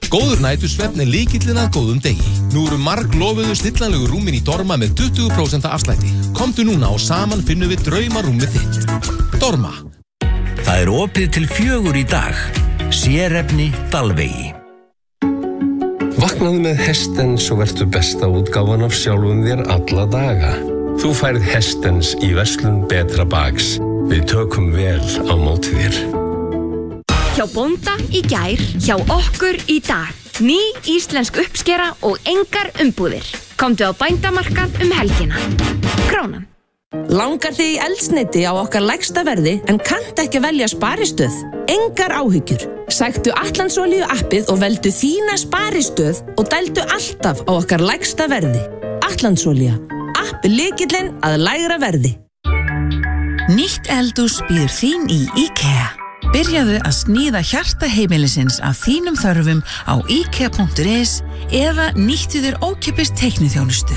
Góður nætursvefn lykillinn að góðum degi. Nú eru marglofuðu snillanlegu rúmin í Dorma með 20% afslætti. Komdu núna og saman finnum við draumarúmið þitt. Dorma. Það opið til 4 í dag. Sérefni Dalvegi. Vaknaðu með Hestens og vertu besta útgáfan af sjálfum þér alla daga. Þú færð Hestens í verslun Betra Bags. Við tökum vel á móti þér. Hjá bónda í gær, hjá okkur í dag. Ný íslensk uppskera og engar umbúðir. Komdu á bændamarkað helgina. Krónan. Langar þig í eldsneyti á okkar lægsta verði en kannt ekki velja sparistöð? Engar áhyggjur. Sæktu Atlandsolíu appið og veldu þína sparistöð og dældu alltaf á okkar lægsta verði. Atlandsolía. App lykillinn að lægra verði. Nýtt eldhús býður þín í IKEA. Byrjaðu að sníða hjarta heimilisins af þínum þörfum á ikea.is eða nýttu þér ókeypis teikniþjónustu.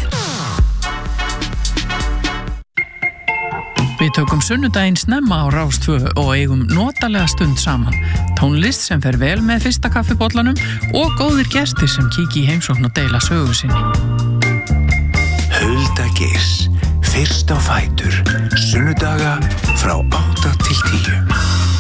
Við tökum sunnudaginn snemma á Rás 2 og eigum notalega stund saman. Tónlist sem fer vel með fyrsta kaffibollanum og góðir gestir sem kíkja í heimsókn og deila sögu sinni. Hulda Geirs, fyrst á fætur, sunnudaga frá 8 til 10.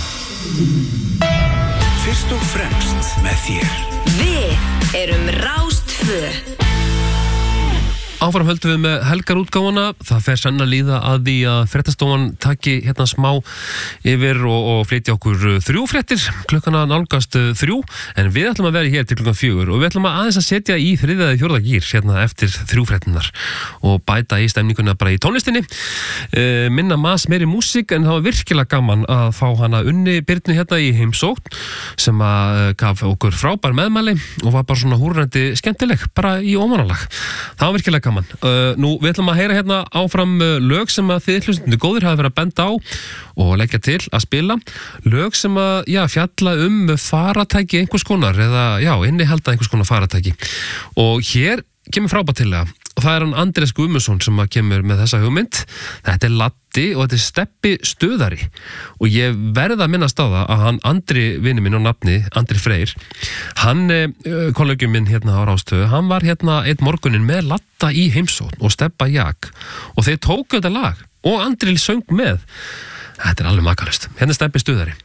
Fyrst og fremst með þér. Við erum Rás 2. Áfram höldum við með helgarútgáfuna. Það fer senn að líða að því að fréttastofan taki hérna smá yfir og flytja okkur 3 fréttir. Klukkana nálgast 3, en við ætlum að vera hér til klukkan 4 og við ætlum að aðeins að setja í 3. eða 4. gír hérna eftir 3 fréttinnar og bæta í stemninguna bara í tónlistinni. Minna meiri músík, en það var virkilega gaman að fá hana Unni Birnu hérna í heimsókn sem að gaf okkur frábær meðmæli og var bara svona húrrandi skemmtileg, bara í óvanalag. Það var virkilega gaman. Nú, við ætlum að heyra hérna áfram lög sem að þið hlustundu góðir hafa verið að benda á og leggja til að spila. Lög sem að, fjalla faratæki einhvers konar eða, innihalda einhvers konar faratæki. Og hér kemur frábært tillaga. Og það er hann Andrés Guðmundsson sem kemur með þessa hugmynd. Þetta er Latti og þetta er Steppi Stöðari. Og ég verð að minnast á það að hann Andri, vinur minn á nafni, Andri Freyr, hann, kollegjum minn hérna á Rás 2, hann var hérna einn morgunin með Latta í heimsókn og Steppa Jak. Og þeir tóku þetta lag og Andri söng með. Þetta er alveg makalust. Hérna er Steppi Stöðari.